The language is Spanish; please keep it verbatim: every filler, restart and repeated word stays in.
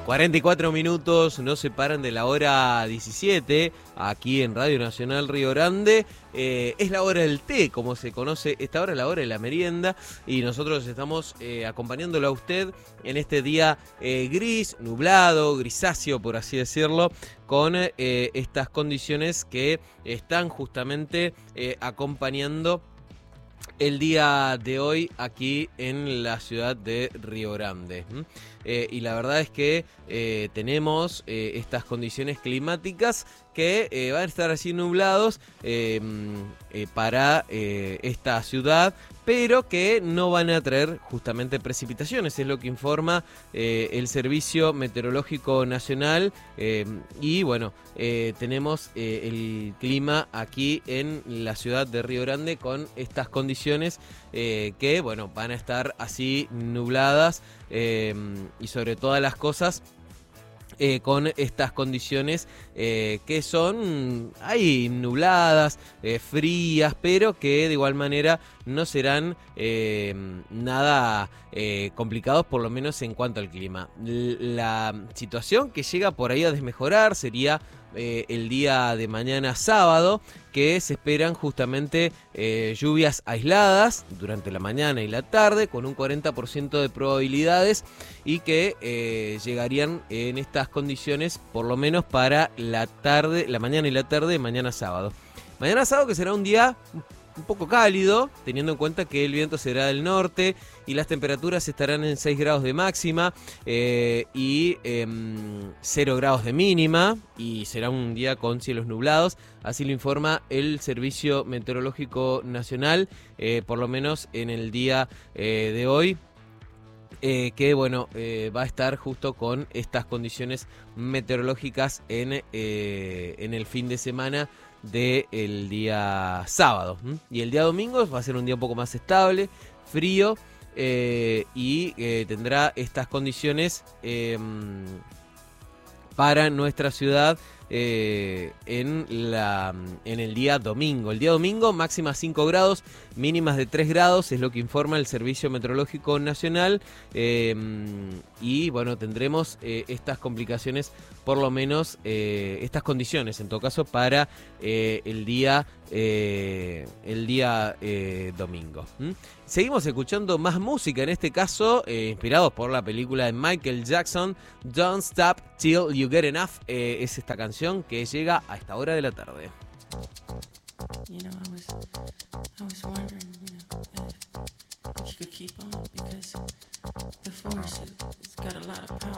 cuarenta y cuatro minutos nos separan de la hora diecisiete, aquí en Radio Nacional Río Grande. Eh, es la hora del té, como se conoce. Esta hora es la hora de la merienda y nosotros estamos eh, acompañándolo a usted en este día eh, gris, nublado, grisáceo, por así decirlo, con eh, estas condiciones que están justamente eh, acompañando el día de hoy aquí en la ciudad de Río Grande. Eh, y la verdad es que eh, tenemos eh, estas condiciones climáticas que eh, van a estar así nublados eh, eh, para eh, esta ciudad, pero que no van a traer justamente precipitaciones, es lo que informa eh, el Servicio Meteorológico Nacional. Eh, y bueno, eh, tenemos eh, el clima aquí en la ciudad de Río Grande con estas condiciones eh, que bueno, van a estar así nubladas eh, y sobre todas las cosas Eh, con estas condiciones eh, que son ahí nubladas, eh, frías, pero que de igual manera no serán eh, nada eh, complicados, por lo menos en cuanto al clima. La situación que llega por ahí a desmejorar sería eh, el día de mañana sábado, que se esperan justamente eh, lluvias aisladas durante la mañana y la tarde con un cuarenta por ciento de probabilidades y que eh, llegarían en estas condiciones por lo menos para la tarde, la mañana y la tarde de mañana sábado. Mañana sábado que será un día un poco cálido, teniendo en cuenta que el viento será del norte y las temperaturas estarán en seis grados de máxima eh, y eh, cero grados de mínima, y será un día con cielos nublados, así lo informa el Servicio Meteorológico Nacional, eh, por lo menos en el día eh, de hoy. Eh, que bueno, eh, va a estar justo con estas condiciones meteorológicas en, eh, en el fin de semana del día sábado. ¿Mm? Y el día domingo va a ser un día un poco más estable, frío, eh, y eh, tendrá estas condiciones eh, para nuestra ciudad eh, en, la, en el día domingo. El día domingo máximas cinco grados, mínimas de tres grados, es lo que informa el Servicio Meteorológico Nacional. Eh, y bueno, tendremos eh, estas complicaciones, por lo menos eh, estas condiciones en todo caso para eh, el día eh, el día eh, domingo. ¿Mm? Seguimos escuchando más música, en este caso eh, inspirados por la película de Michael Jackson, Don't Stop Till You Get Enough. Eh, es esta canción que llega a esta hora de la tarde. You know, I was, I was wondering, you know, if, if you could keep on, because the force, it's got a lot of power.